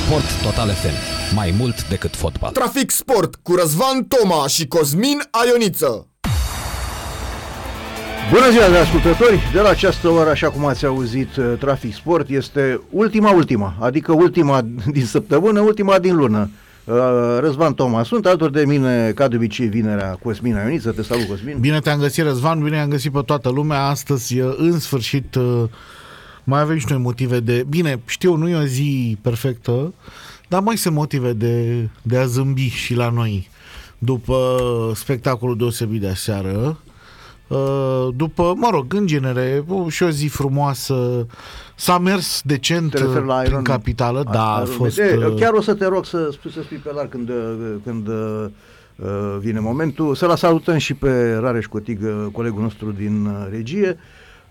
Sport Total FM. Mai mult decât fotbal. Trafic Sport cu Răzvan Toma și Cosmin Aioniță. Bună ziua, de ascultători! De la această oră, așa cum ați auzit, Trafic Sport este ultima, adică ultima din săptămână, ultima din lună. Răzvan Toma sunt, alături de mine, ca de obicei, vinerea Cosmin Aioniță. Te salut, Cosmin! Bine te-am găsit, Răzvan, bine am găsit pe toată lumea. Astăzi, în sfârșit, mai avem și noi motive de... Bine, știu, nu e o zi perfectă, dar mai sunt motive de a zâmbi și la noi. După spectacolul deosebit de aseară, după, mă rog, în genere, și o zi frumoasă, s-a mers decent prin capitală, a fost... Chiar o să te rog să spui pe larg când vine momentul, să-l salutăm și pe Rareș Cotigă, colegul nostru din regie,